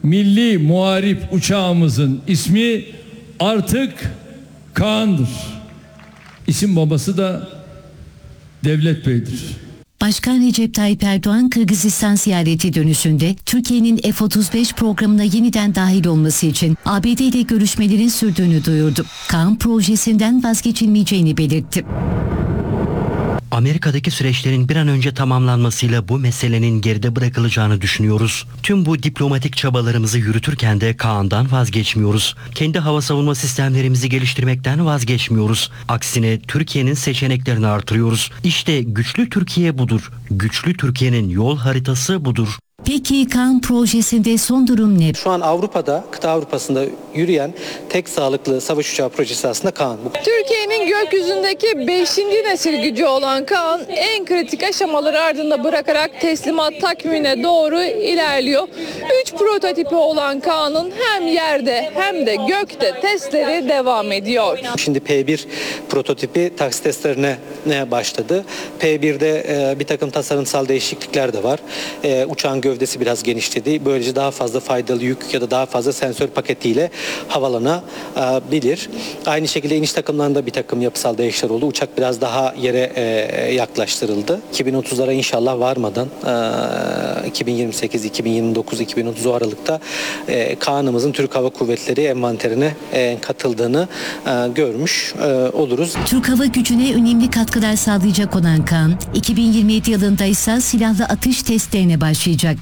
milli muharip uçağımızın ismi artık Kaan'dır. İsim babası da Devlet Bey'dir. Başkan Recep Tayyip Erdoğan Kırgızistan ziyareti dönüşünde Türkiye'nin F-35 programına yeniden dahil olması için ABD ile görüşmelerin sürdüğünü duyurdu. Kaan projesinden vazgeçilmeyeceğini belirtti. Amerika'daki süreçlerin bir an önce tamamlanmasıyla bu meselenin geride bırakılacağını düşünüyoruz. Tüm bu diplomatik çabalarımızı yürütürken de Kaan'dan vazgeçmiyoruz. Kendi hava savunma sistemlerimizi geliştirmekten vazgeçmiyoruz. Aksine Türkiye'nin seçeneklerini artırıyoruz. İşte güçlü Türkiye budur. Güçlü Türkiye'nin yol haritası budur. Peki Kaan projesinde son durum ne? Şu an Avrupa'da, kıta Avrupa'sında yürüyen tek sağlıklı savaş uçağı projesi aslında Kaan. Türkiye'nin gökyüzündeki 5. nesil gücü olan Kaan en kritik aşamaları ardında bırakarak teslimat takvimine doğru ilerliyor. 3 prototipi olan Kaan'ın hem yerde hem de gökte testleri devam ediyor. Şimdi P1 prototipi taksi testlerine başladı. P1'de bir takım tasarımsal değişiklikler de var. Uçağın gövdesi biraz genişledi. Böylece daha fazla faydalı yük ya da daha fazla sensör paketiyle havalanabilir. Aynı şekilde iniş takımlarında bir takım yapısal değişiklikler oldu. Uçak biraz daha yere yaklaştırıldı. 2030'lara inşallah varmadan 2028, 2029, 2030 o aralıkta Kaan'ımızın Türk Hava Kuvvetleri envanterine katıldığını görmüş oluruz. Türk Hava Gücü'ne önemli katkılar sağlayacak olan Kaan, 2027 yılında ise silahlı atış testlerine başlayacak.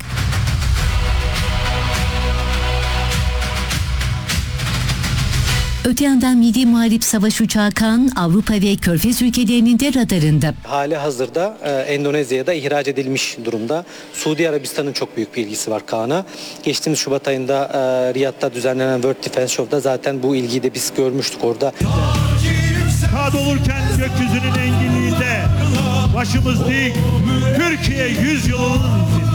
Öte yandan milli muharip savaş uçağı Kaan, Avrupa ve Körfez ülkelerinin de radarında. Hali hazırda Endonezya'ya da ihraç edilmiş durumda. Suudi Arabistan'ın çok büyük bir ilgisi var Kaan'a. Geçtiğimiz Şubat ayında Riyad'da düzenlenen World Defense Show'da zaten bu ilgiyi de biz görmüştük orada. Kahrolurken gökyüzünün enginliğinde başımız dik, Türkiye 100 yılının izinde.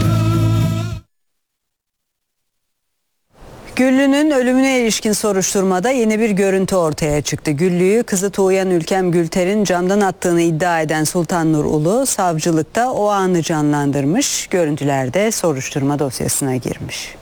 Güllü'nün ölümüne ilişkin soruşturmada yeni bir görüntü ortaya çıktı. Güllü'yü kızı Tuğyan Ülkem Gülter'in camdan attığını iddia eden Sultan Nur Ulu savcılıkta o anı canlandırmış. Görüntüler de soruşturma dosyasına girmiş.